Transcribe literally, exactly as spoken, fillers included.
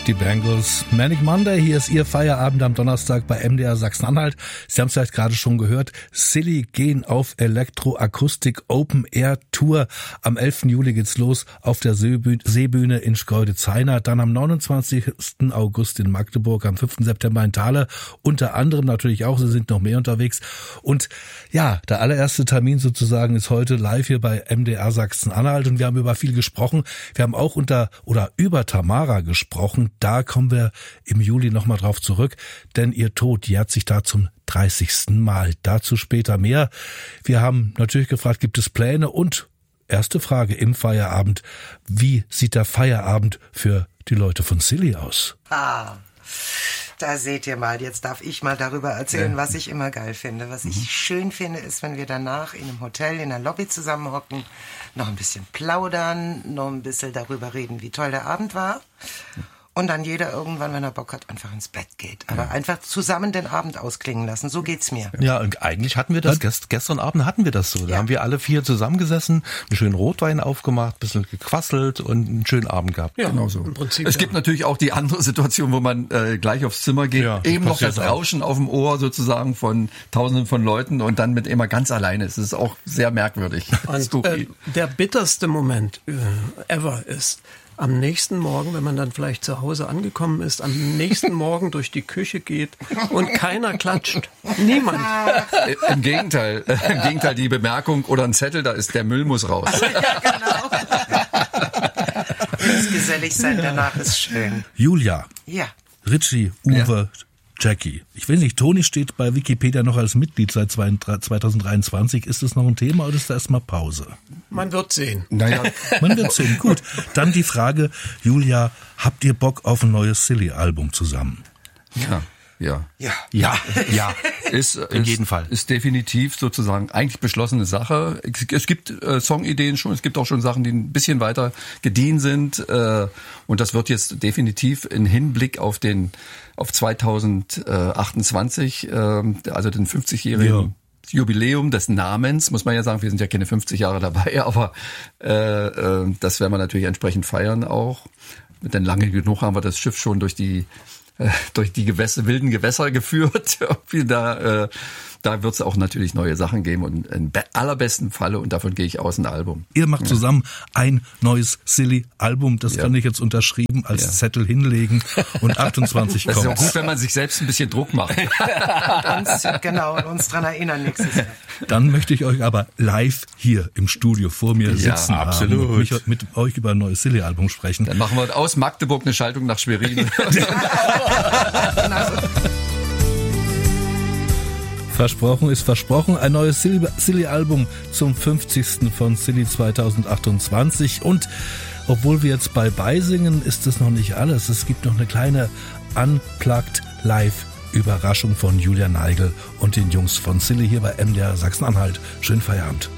die Bangles. Manic Monday, hier ist Ihr Feierabend am Donnerstag bei M D R Sachsen-Anhalt. Sie haben es vielleicht gerade schon gehört. Silly gehen auf Elektroakustik Open Air Tour. Am elften Juli geht's los auf der Seebühne in Schkeuditz-Heiner. Dann am neunundzwanzigsten August in Magdeburg, am fünften September in Thale. Unter anderem natürlich auch, Sie sind noch mehr unterwegs. Und ja, der allererste Termin sozusagen ist heute live hier bei M D R Sachsen-Anhalt. Und wir haben über viel gesprochen. Wir haben auch unter oder über Tamara gesprochen. Da kommen wir im Juli nochmal drauf zurück, denn ihr Tod jährt sich da zum dreißigsten Mal. Dazu später mehr. Wir haben natürlich gefragt, gibt es Pläne? Und erste Frage im Feierabend, wie sieht der Feierabend für die Leute von Silly aus? Ah, da seht ihr mal, jetzt darf ich mal darüber erzählen, ja. was ich immer geil finde. Was ich mhm. schön finde, ist, wenn wir danach in einem Hotel, in der Lobby zusammenhocken, noch ein bisschen plaudern, noch ein bisschen darüber reden, wie toll der Abend war. Und dann jeder irgendwann, wenn er Bock hat, einfach ins Bett geht. Aber ja. einfach zusammen den Abend ausklingen lassen. So geht's mir. Ja, und eigentlich hatten wir das, gest, gestern Abend hatten wir das so. Da ja. haben wir alle vier zusammengesessen, einen schönen Rotwein aufgemacht, ein bisschen gequasselt und einen schönen Abend gehabt. Ja, genau so. Im Prinzip, es ja. gibt natürlich auch die andere Situation, wo man äh, gleich aufs Zimmer geht, ja, eben noch das Rauschen auf dem Ohr sozusagen von Tausenden von Leuten und dann mit immer ganz alleine. Es ist auch sehr merkwürdig. Und, äh, der bitterste Moment äh, ever ist, am nächsten Morgen, wenn man dann vielleicht zu Hause angekommen ist, am nächsten Morgen durch die Küche geht und keiner klatscht. Niemand. Im Gegenteil, äh, im Gegenteil, die Bemerkung oder ein Zettel, da ist der Müll muss raus. Ja, genau. Das Geselligsein danach ist schön. Julia. Ja. Richie, Uwe, ja. Jackie. Ich weiß nicht, Toni steht bei Wikipedia noch als Mitglied seit zweitausenddreiundzwanzig. Ist das noch ein Thema oder ist da erstmal Pause? Man wird sehen. Naja. Man wird sehen. Gut. Dann die Frage, Julia, habt ihr Bock auf ein neues Silly-Album zusammen? Ja. Ja. Ja. Ja. Ja. Ist, in ist, jedem Fall. Ist definitiv sozusagen eigentlich beschlossene Sache. Es gibt äh, Songideen schon, es gibt auch schon Sachen, die ein bisschen weiter gediehen sind. Äh, und das wird jetzt definitiv in Hinblick auf den, auf zweitausendachtundzwanzig, äh, also den fünfzigjährigen ja. Jubiläum des Namens, muss man ja sagen, wir sind ja keine fünfzig Jahre dabei, aber äh, äh, das werden wir natürlich entsprechend feiern auch. Denn lange genug haben wir das Schiff schon durch die durch die Gewässer, wilden Gewässer geführt. da äh, da wird es auch natürlich neue Sachen geben und im allerbesten Falle, und davon gehe ich aus, ein Album. Ihr macht ja. zusammen ein neues Silly-Album, das ja. kann ich jetzt unterschrieben als ja. Zettel hinlegen und achtundzwanzig kommt. Das ist auch gut, wenn man sich selbst ein bisschen Druck macht. uns, genau, und uns dran erinnern nächstes Jahr. Dann möchte ich euch aber live hier im Studio vor mir ja, sitzen absolut. haben und mich, mit euch über ein neues Silly-Album sprechen. Dann machen wir aus Magdeburg eine Schaltung nach Schwerin. Versprochen ist versprochen. Ein neues Silly-Album zum fünfzigsten von Silly zweitausendachtundzwanzig. Und obwohl wir jetzt bei Beisingen, ist das noch nicht alles. Es gibt noch eine kleine Unplugged Live-Überraschung von Julia Neigel und den Jungs von Silly hier bei M D R Sachsen-Anhalt. Schönen Feierabend.